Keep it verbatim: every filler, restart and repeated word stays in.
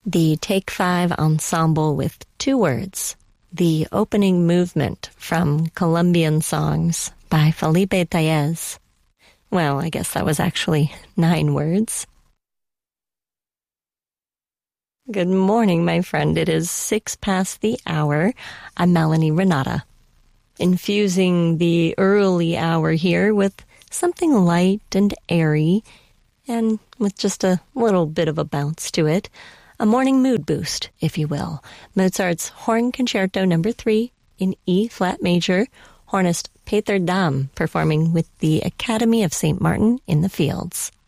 The Take Five Ensemble with Two Words, the opening movement from Colombian Songs by Felipe Tellez. Well, I guess that was actually nine words. Good morning, my friend. It is six past the hour. I'm Melanie Renata, infusing the early hour here with something light and airy, and with just a little bit of a bounce to it. A morning mood boost, if you will. Mozart's Horn Concerto Number Three in E-flat major, hornist Peter Dam performing with the Academy of Saint Martin in the Fields.